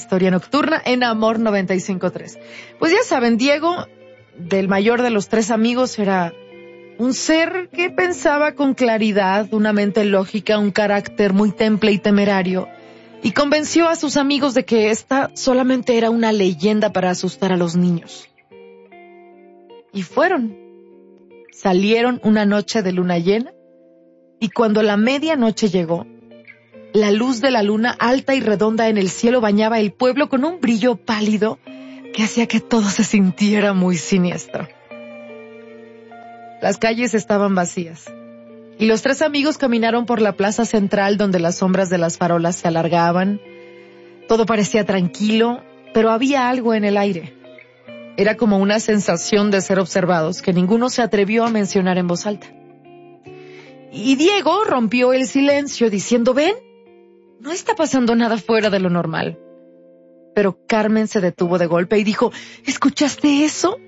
historia nocturna en Amor 95.3. Pues ya saben, Diego, del mayor de los 3 amigos, era un ser que pensaba con claridad, una mente lógica, un carácter muy temple y temerario, y convenció a sus amigos de que esta solamente era una leyenda para asustar a los niños. Y salieron una noche de luna llena, y cuando la medianoche llegó, la luz de la luna alta y redonda en el cielo bañaba el pueblo con un brillo pálido que hacía que todo se sintiera muy siniestro. Las calles estaban vacías, y los 3 amigos caminaron por la plaza central donde las sombras de las farolas se alargaban. Todo parecía tranquilo, pero había algo en el aire. Era como una sensación de ser observados que ninguno se atrevió a mencionar en voz alta. Y Diego rompió el silencio diciendo: «¿Ven? No está pasando nada fuera de lo normal». Pero Carmen se detuvo de golpe y dijo: «¿Escuchaste eso?».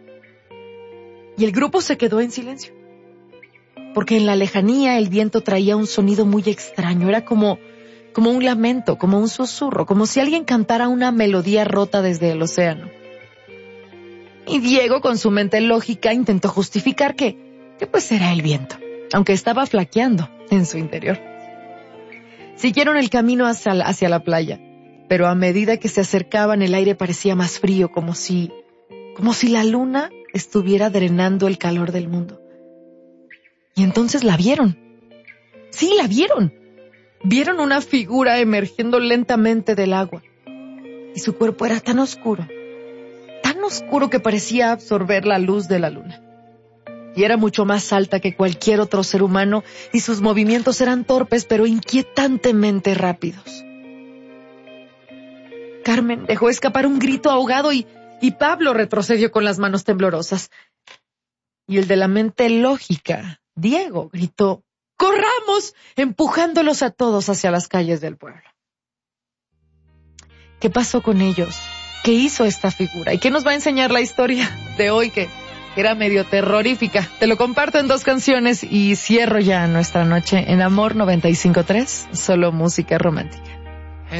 Y el grupo se quedó en silencio, porque en la lejanía el viento traía un sonido muy extraño. Era como un lamento, como un susurro, como si alguien cantara una melodía rota desde el océano. Y Diego, con su mente lógica, intentó justificar que pues era el viento, aunque estaba flaqueando en su interior. Siguieron el camino hacia la playa, pero a medida que se acercaban el aire parecía más frío, como si la luna estuviera drenando el calor del mundo. Y entonces la vieron. Sí, la vieron. Vieron una figura emergiendo lentamente del agua. Y su cuerpo era tan oscuro que parecía absorber la luz de la luna. Y era mucho más alta que cualquier otro ser humano, y sus movimientos eran torpes pero inquietantemente rápidos. Carmen dejó escapar un grito ahogado y Pablo retrocedió con las manos temblorosas. Y el de la mente lógica, Diego, gritó: «¡Corramos!», empujándolos a todos hacia las calles del pueblo. ¿Qué pasó con ellos? ¿Qué hizo esta figura? ¿Y qué nos va a enseñar la historia de hoy, que era medio terrorífica? Te lo comparto en 2 canciones y cierro ya nuestra noche en Amor 95.3, solo música romántica.